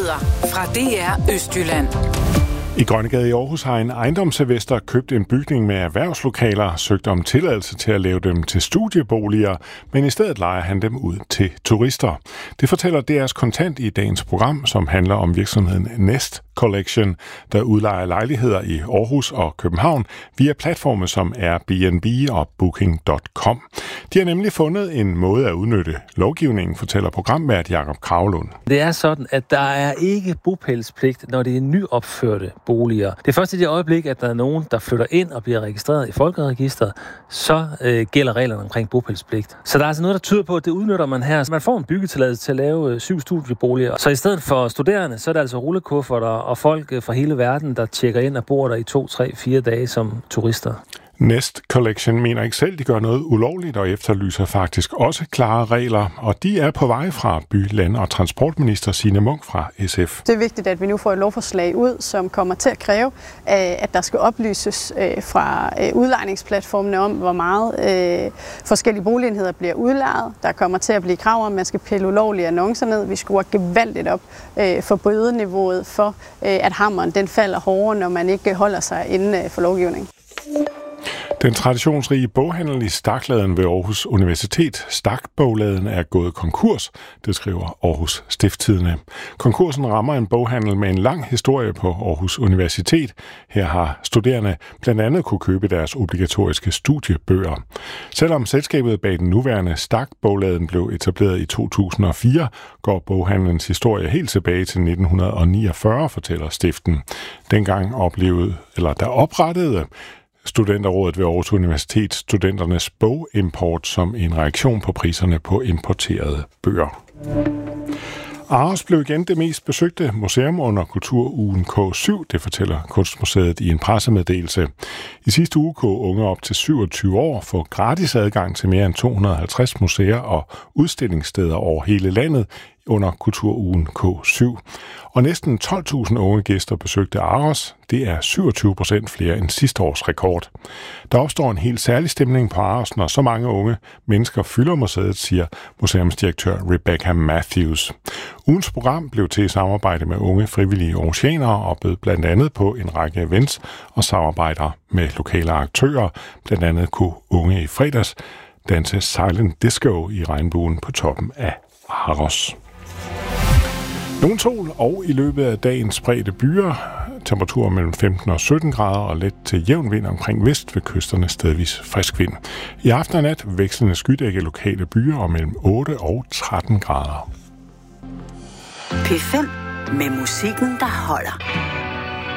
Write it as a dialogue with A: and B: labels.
A: Nyheder fra DR Østjylland.
B: I Grønnegade i Aarhus har en ejendomsinvestor købt en bygning med erhvervslokaler, søgt om tilladelse til at lave dem til studieboliger, men i stedet lejer han dem ud til turister. Det fortæller DR's Kontant i dagens program, som handler om virksomheden Nest Collection, der udlejer lejligheder i Aarhus og København via platforme som Airbnb og Booking.com. De har nemlig fundet en måde at udnytte lovgivningen, fortæller programvært Jakob Kragelund.
C: Det er sådan, at der er ikke bopælspligt, når det er nyopførte boliger. Det er først i det øjeblik, at der er nogen, der flytter ind og bliver registreret i Folkeregisteret, så gælder reglerne omkring bopælspligt. Så der er altså noget, der tyder på, at det udnytter man her. Man får en byggetilladelse til at lave 7 studieboliger. Så i stedet for studerende, så er det altså rullekufferter og folk fra hele verden, der tjekker ind og bor der i 2, 3, 4 dage som turister.
B: Nest Collection mener ikke selv, de gør noget ulovligt og efterlyser faktisk også klare regler, og de er på vej fra by-, land- og transportminister Signe Munk fra SF.
D: Det er vigtigt, at vi nu får et lovforslag ud, som kommer til at kræve, at der skal oplyses fra udlejningsplatformene om, hvor meget forskellige boligenheder bliver udlejet. Der kommer til at blive krav om, at man skal pille ulovlige annoncer ned. Vi skruer gevaldigt op for bødeniveauet for, at hammeren den falder hårdere, når man ikke holder sig inden for lovgivningen.
B: Den traditionsrige boghandel i Stakladen ved Aarhus Universitet, Stakbogladen, er gået konkurs, det skriver Aarhus Stiftstidende. Konkursen rammer en boghandel med en lang historie på Aarhus Universitet. Her har studerende blandt andet kunne købe deres obligatoriske studiebøger. Selvom selskabet bag den nuværende Stakbogladen blev etableret i 2004, går boghandelens historie helt tilbage til 1949, fortæller stiften. Dengang oprettede Studenterrådet ved Aarhus Universitet studenternes bogimport som en reaktion på priserne på importerede bøger. Aros blev igen det mest besøgte museum under Kulturugen K7, det fortæller Kunstmuseet i en pressemeddelelse. I sidste uge kunne unge op til 27 år få gratis adgang til mere end 250 museer og udstillingssteder over hele landet under Kulturugen K7. Og næsten 12.000 unge gæster besøgte Aros. Det er 27% flere end sidste års rekord. Der opstår en helt særlig stemning på Aros, når så mange unge mennesker fylder museet, siger museumsdirektør Rebecca Matthews. Ugens program blev til i samarbejde med unge frivillige oceanere og bød blandt andet på en række events og samarbejder med lokale aktører. Blandt andet kunne unge i fredags danse Silent Disco i regnbuen på toppen af Aros. Nogen sol og i løbet af dagen spredte byer. Temperaturer mellem 15 og 17 grader og let til jævn vind omkring vest ved kysterne stedvis frisk vind. I aften og nat vekslende skydække lokale byer og mellem 8 og 13 grader.
A: P5 med musikken, der holder.